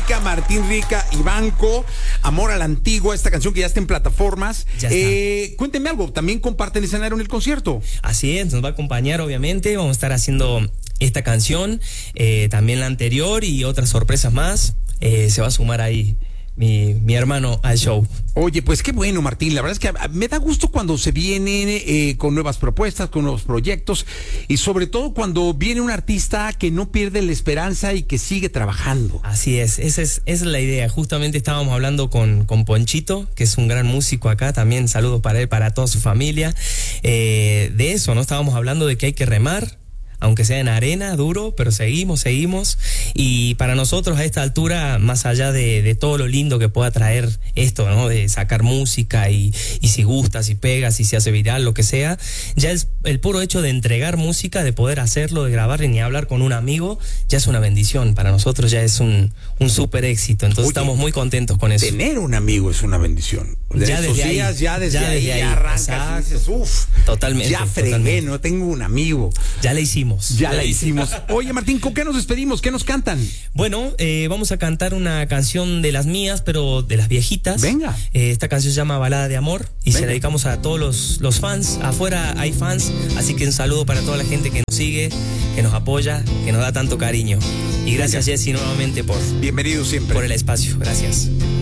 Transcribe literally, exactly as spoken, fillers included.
Rica, Martín Rica y Banco, Amor a la Antigua, esta canción que ya está en plataformas. Ya está. Eh, cuéntenme algo, ¿también comparten escenario en el concierto? Así es, nos va a acompañar obviamente, vamos a estar haciendo esta canción, eh, también la anterior y otras sorpresas más. Eh, se va a sumar ahí mi, mi hermano al show. Oye, pues qué bueno, Martín. La verdad es que me da gusto cuando se viene eh, con nuevas propuestas, con nuevos proyectos y sobre todo cuando viene un artista que no pierde la esperanza y que sigue trabajando. Así es, esa es, esa es la idea. Justamente estábamos hablando con, con Ponchito, que es un gran músico acá, también saludos para él, para toda su familia. Eh, de eso, ¿no? Estábamos hablando de que hay que remar, aunque sea en arena, duro, pero seguimos, seguimos. Y para nosotros a esta altura, más allá de, de todo lo lindo que pueda traer esto, ¿no? De sacar música y, y si gusta, si pega, si se hace viral, lo que sea, ya es el puro hecho de entregar música, de poder hacerlo, de grabar y ni hablar con un amigo, ya es una bendición. Para nosotros ya es un, un súper éxito. Entonces, oye, estamos muy contentos con eso. Tener un amigo es una bendición. De ya estos desde días, ahí, ya desde ya ahí, desde ahí arrancas y dices, uff, totalmente, ya fregué, totalmente. no tengo un amigo. Ya le hicimos. Ya, ya la hicimos. Oye, Martín, ¿con qué nos despedimos? ¿Qué nos cantan? Bueno, eh, vamos a cantar una canción de las mías, pero de las viejitas. Venga. Eh, esta canción se llama Balada de Amor y Venga. se la dedicamos a todos los, los fans. Afuera hay fans, así que un saludo para toda la gente que nos sigue, que nos apoya, que nos da tanto cariño. Y gracias, Jessy, nuevamente por, Bienvenido siempre. por el espacio. Gracias.